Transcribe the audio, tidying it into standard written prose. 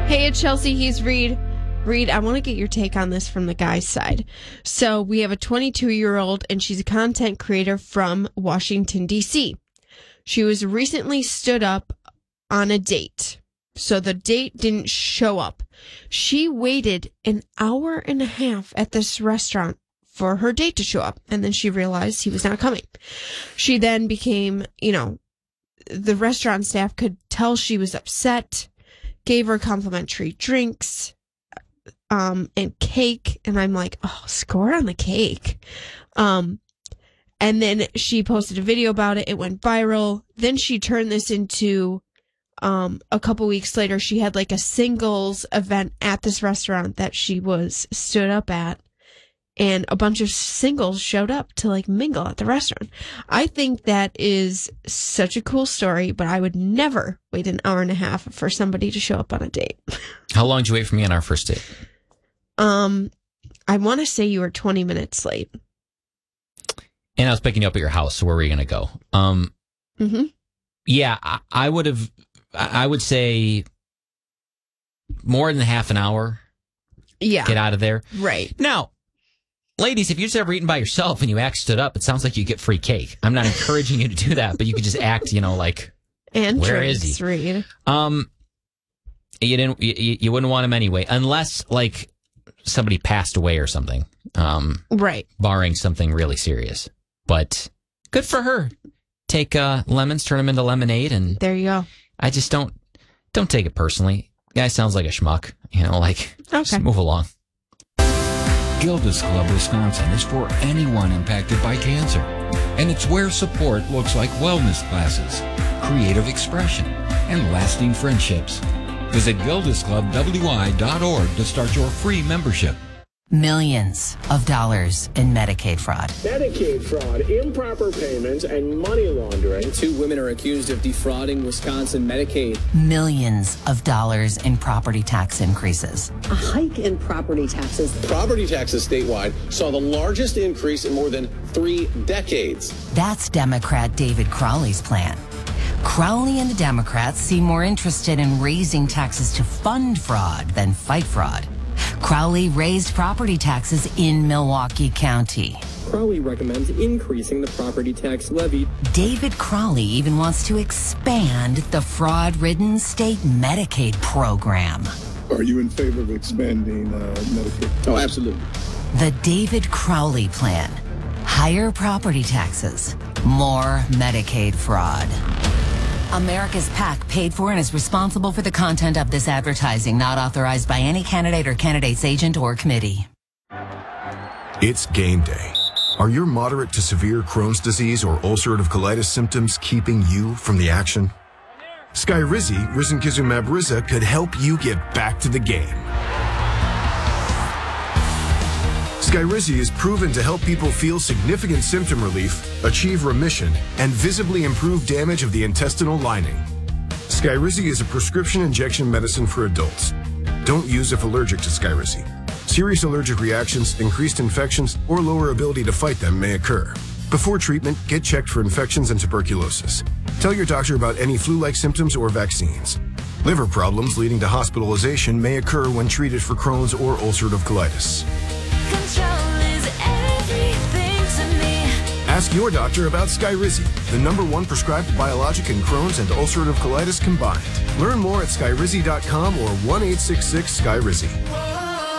Hey, it's Chelsea. He's Reed. Reed, I want to get your take on this from the guy's side. So we have a 22-year-old, and she's a content creator from Washington, D.C. She was recently stood up on a date. So the date didn't show up. She waited an hour and a half at this restaurant for her date to show up, and then she realized he was not coming. She then became, the restaurant staff could tell she was upset, gave her complimentary drinks, and cake. And I'm like, oh, score on the cake. And then she posted a video about it. It went viral. Then she turned this into, a couple weeks later, she had like a singles event at this restaurant that she was stood up at. And a bunch of singles showed up to like mingle at the restaurant. I think that is such a cool story, but I would never wait an hour and a half for somebody to show up on a date. How long did you wait for me on our first date? I want to say you were 20 minutes late. And I was picking you up at your house. So where were you going to go? Yeah, I would say more than half an hour. Yeah. Get out of there. Right. Now, ladies, if you just ever eaten by yourself and you act stood up, it sounds like you get free cake. I'm not encouraging you to do that, but you could just act, like, and where drinks, is he? Reed. You wouldn't want him anyway, unless like somebody passed away or something. Right. Barring something really serious. But good for her. Take lemons, turn them into lemonade, and there you go. I just don't take it personally. Guy sounds like a schmuck. Just move along. Gilda's Club Wisconsin is for anyone impacted by cancer. And it's where support looks like wellness classes, creative expression, and lasting friendships. Visit gildasclubwi.org to start your free membership. Millions of dollars in Medicaid fraud. Medicaid fraud, improper payments, and money laundering. 2 women are accused of defrauding Wisconsin Medicaid. Millions of dollars in property tax increases. A hike in property taxes. Property taxes statewide saw the largest increase in more than 3 decades. That's Democrat David Crowley's plan. Crowley and the Democrats seem more interested in raising taxes to fund fraud than fight fraud. Crowley raised property taxes in Milwaukee County. Crowley recommends increasing the property tax levy. David Crowley even wants to expand the fraud-ridden state Medicaid program. Are you in favor of expanding Medicaid? Oh, absolutely. The David Crowley plan. Higher property taxes, more Medicaid fraud. America's PAC paid for and is responsible for the content of this advertising, not authorized by any candidate or candidate's agent or committee. It's game day. Are your moderate to severe Crohn's disease or ulcerative colitis symptoms keeping you from the action? Skyrizi, risankizumab Riza, could help you get back to the game. Skyrizi is proven to help people feel significant symptom relief, achieve remission, and visibly improve damage of the intestinal lining. Skyrizi is a prescription injection medicine for adults. Don't use if allergic to Skyrizi. Serious allergic reactions, increased infections, or lower ability to fight them may occur. Before treatment, get checked for infections and tuberculosis. Tell your doctor about any flu-like symptoms or vaccines. Liver problems leading to hospitalization may occur when treated for Crohn's or ulcerative colitis. Ask your doctor about Skyrizi, the #1 prescribed biologic in Crohn's and ulcerative colitis combined. Learn more at skyrizi.com or 1-866-SKYRIZI.